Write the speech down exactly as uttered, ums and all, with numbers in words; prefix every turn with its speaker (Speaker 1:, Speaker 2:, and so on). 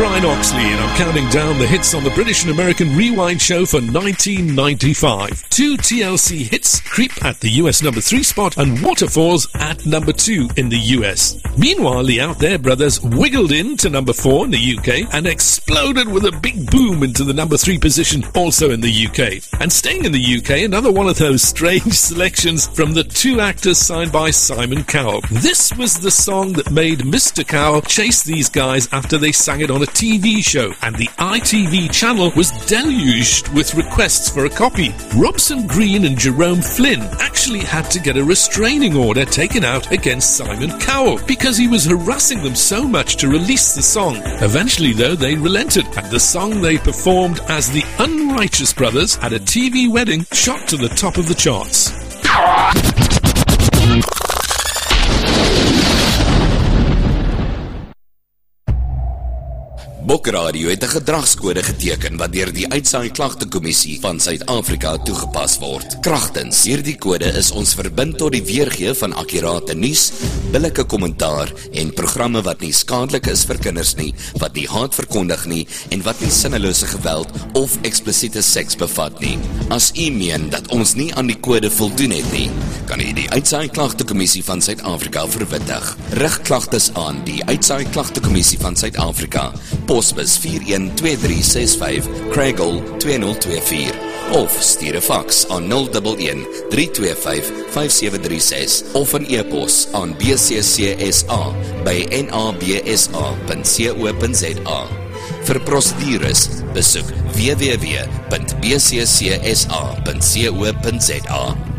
Speaker 1: Brian Oxley, and I'm counting down the hits on the British and American Rewind show for nineteen ninety-five. Two T L C hits, Creep at the U S number three spot and Waterfalls at number two in the U S. Meanwhile, the Out There Brothers wiggled in to number four in the U K and exploded with a big boom into the number three position also in the U K. And staying in the U K, another one of those strange selections from the two actors signed by Simon Cowell. This was the song that made Mister Cowell chase these guys after they sang it on a T V show, and the I T V channel was deluged with requests for a copy. Robson Green and Jerome Flynn actually had to get a restraining order taken out against Simon Cowell because he was harassing them so much to release the song. Eventually, though, they relented, and the song they performed as the Unrighteous Brothers at a T V wedding shot to the top of the charts.
Speaker 2: Bokradio het 'n gedragskode geteken wat deur die Uitsaai-Klagtekommissie van Suid-Afrika toegepas word. Kragtens hierdie kode is ons verbind tot die weergee van akkurate nuus, billike kommentaar en programme wat nie skadelik is vir kinders nie, wat nie haat verkondig nie en wat nie sinnelose geweld of eksplisiete seks bevat nie. As u meen dat ons nie aan die kode voldoen het nie, kan u die Uitsaai-Klagtekommissie van Suid-Afrika verwittig. Rig klagtes aan die Uitsaai-Klagtekommissie van Suid-Afrika. Posbus vier een twee drie ses vyf, Craighall twee nul twee vier. Of stuur 'n fax aan nul een een drie twee vyf vyf sewe drie ses of 'n e-pos aan b c c s a by n a b s a punt co punt z a. Vir prosedures, besoek w w w punt b c c s a punt co punt z a.